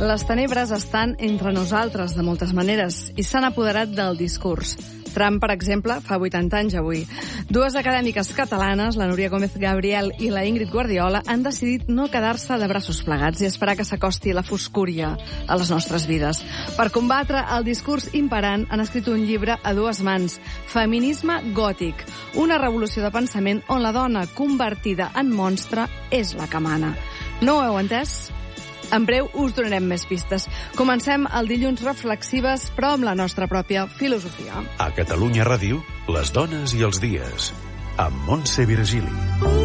Les tenebres estan entre nosaltres de moltes maneres i s'han apoderat del discurs. Trump, per exemple, fa 80 anys avui. Dues acadèmiques catalanes, la Núria Gómez Gabriel i la Íngrid Guardiola, han decidit no quedar-se de braços plegats i esperar que s'acosti la foscúria a les nostres vides. Per combatre el discurs imperant, han escrit un llibre a dues mans, Feminisme gòtic, una revolució de pensament on la dona convertida en monstre és la que mana. No ho heu entès? En breu us donarem més pistes. Comencem el dilluns reflexives, però amb la nostra pròpia filosofia. A Catalunya Ràdio, les dones i els dies, amb Montse Virgili.